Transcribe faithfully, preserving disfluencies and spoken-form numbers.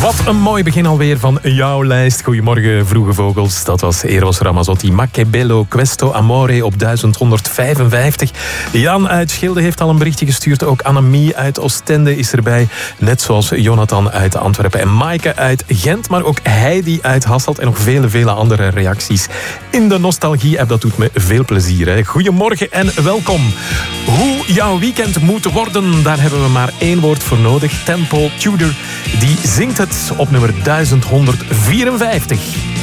Wat een mooi begin alweer van jouw lijst. Goedemorgen, vroege vogels. Dat was Eros Ramazzotti. Ma che bello questo amore op duizend honderdvijfenvijftig. Jan uit Schilde heeft al een berichtje gestuurd. Ook Annemie uit Oostende is erbij. Net zoals Jonathan uit Antwerpen en Maaike uit Gent. Maar ook Heidi uit Hasselt en nog vele, vele andere reacties in de Nostalgie-app. Dat doet me veel plezier. Hè. Goedemorgen en welkom. Hoe jouw weekend moet worden, daar hebben we maar één woord voor nodig. Temple Tudor, die zingt het op nummer duizend honderdvierenvijftig.